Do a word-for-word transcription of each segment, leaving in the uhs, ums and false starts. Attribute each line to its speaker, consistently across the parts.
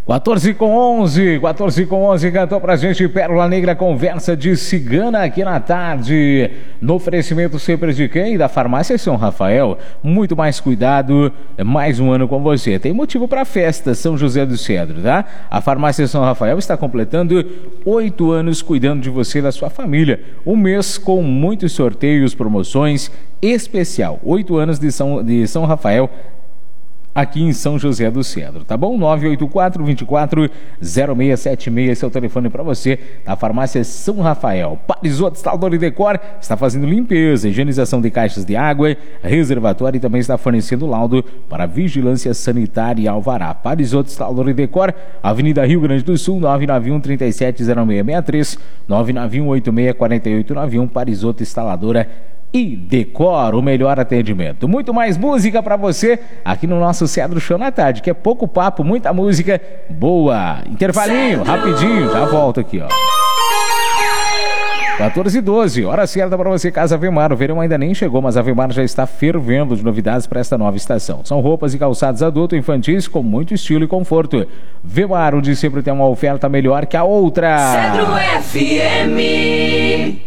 Speaker 1: quatorze com onze, quatorze com onze, cantou pra gente Pérola Negra, conversa de cigana aqui na tarde, no oferecimento sempre de quem? Da Farmácia São Rafael, muito mais cuidado, mais um ano com você. Tem motivo pra festa, São José do Cedro, tá? A Farmácia São Rafael está completando oito anos cuidando de você e da sua família, um mês com muitos sorteios, promoções especial, oito anos de São, de São Rafael, aqui em São José do Cedro, tá bom? nove oito quatro, dois quatro, zero seis sete seis, esse é o telefone para você, da Farmácia São Rafael. Parisoto Instalador e Decor está fazendo limpeza, higienização de caixas de água, reservatório e também está fornecendo laudo para vigilância sanitária e alvará. Parisoto Instalador e Decor, Avenida Rio Grande do Sul, nove nove um, três sete zero seis seis três, nove nove um, oito seis quatro oito nove um, Parisoto Instaladora e Decor, o melhor atendimento. Muito mais música pra você aqui no nosso Cedro Show na tarde, que é pouco papo, muita música boa. Intervalinho, rapidinho, já volto aqui, ó. quatorze e doze, hora certa para você, Casa Vemar. O verão ainda nem chegou, mas a Vemar já está fervendo de novidades para esta nova estação. São roupas e calçados adulto infantis com muito estilo e conforto. Vemar, onde sempre tem uma oferta melhor que a outra.
Speaker 2: Cedro F M.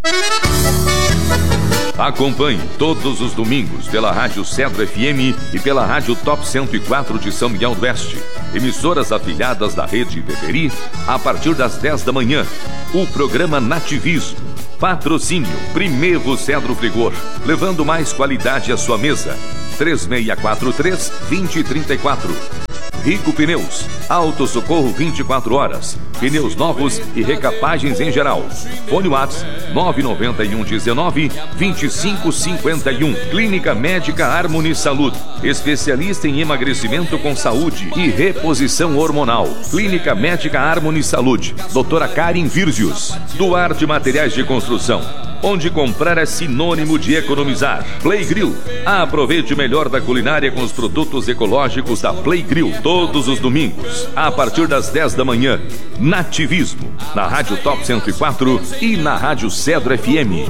Speaker 3: Acompanhe todos os domingos pela Rádio Cedro F M e pela Rádio Top cento e quatro de São Miguel do Oeste, emissoras afiliadas da Rede Beberi, a partir das dez da manhã, o programa Nativismo. Patrocínio Primevo Cedro Frigor, levando mais qualidade à sua mesa. três seis quatro três, dois zero três quatro. Rico Pneus, Auto Socorro vinte e quatro horas, pneus novos e recapagens em geral. Fone WhatsApp nove nove um um nove, dois cinco cinco um. Clínica Médica Harmony Saúde, especialista em emagrecimento com saúde e reposição hormonal. Clínica Médica Harmony Saúde, doutora Karen Virgius. Duarte Materiais de Construção, onde comprar é sinônimo de economizar. Play Grill, aproveite o melhor da culinária com os produtos ecológicos da Play Grill. Todos os domingos, a partir das dez da manhã, Nativismo, na Rádio Top cento e quatro e na Rádio Cedro F M.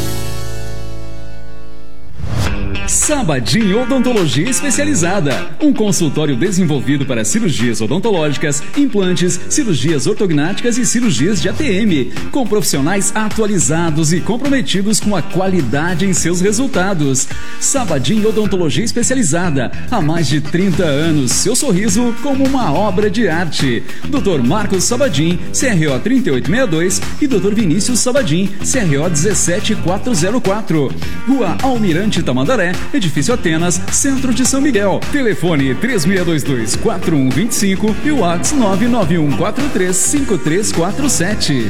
Speaker 4: Sabadin Odontologia Especializada, um consultório desenvolvido para cirurgias odontológicas, implantes, cirurgias ortognáticas e cirurgias de A T M, com profissionais atualizados e comprometidos com a qualidade em seus resultados. Sabadin Odontologia Especializada, há mais de trinta anos, seu sorriso como uma obra de arte. doutor Marcos Sabadin, C R O trinta e oito sessenta e dois e doutor Vinícius Sabadin, C R O dezessete quatrocentos e quatro. Rua Almirante Tamandaré, Edifício Atenas, Centro de São Miguel. Telefone três seis dois dois, quatro um dois cinco e o WhatsApp nove nove um quatro três cinco três quatro sete.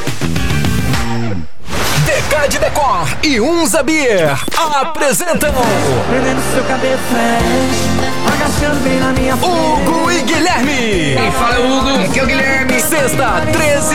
Speaker 5: Decade Decor e Unza Beer apresentam
Speaker 2: Prendendo seu cabelo fresh, agachando bem na minha frente.
Speaker 5: Hugo e Guilherme.
Speaker 2: Quem fala é o Hugo, aqui é o Guilherme.
Speaker 5: Sexta, treze